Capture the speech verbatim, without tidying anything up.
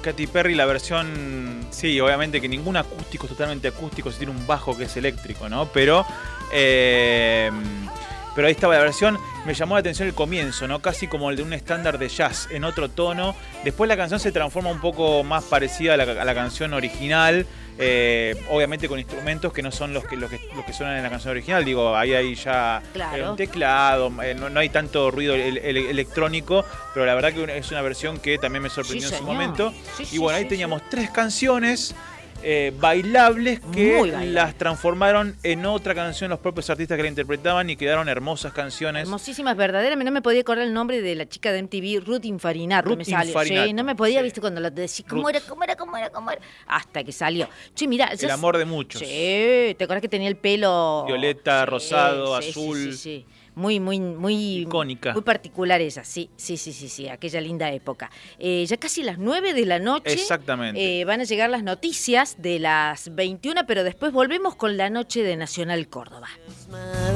Katy Perry, la versión, sí, obviamente que ningún acústico es totalmente acústico, se tiene un bajo que es eléctrico, ¿no? Pero, eh, pero ahí estaba la versión, me llamó la atención el comienzo, ¿no? Casi como el de un estándar de jazz, en otro tono. Después la canción se transforma un poco más parecida a la, a la canción original, eh, obviamente con instrumentos que no son los que, los que, los que suenan en la canción original. Digo, ahí hay ya claro. un teclado, eh, no, no hay tanto ruido el, el, electrónico, pero la verdad que es una versión que también me sorprendió sí, en su momento. Sí, sí, y bueno, ahí sí, teníamos sí. tres canciones eh, bailables que bailable. las transformaron en otra canción los propios artistas que la interpretaban y quedaron hermosas canciones. Hermosísimas, verdaderamente. No me podía acordar el nombre de la chica de M T V, Ruth Infarinato. Ruth me sale. Infarinato. Sí, no me podía, sí. viste, cuando lo decís, ¿cómo era, cómo era, cómo era, cómo era? Hasta que salió. Che, mirá. El amor de muchos. Sí, ¿te acordás que tenía el pelo violeta, sí, rosado, sí, azul? Sí, sí, sí. Muy, muy, muy icónica. Muy particular esa, sí, sí, sí, sí, sí, aquella linda época. Eh, ya casi las nueve de la noche. Exactamente. Eh, van a llegar las noticias de las veintiuna, pero después volvemos con la noche de Nacional Córdoba.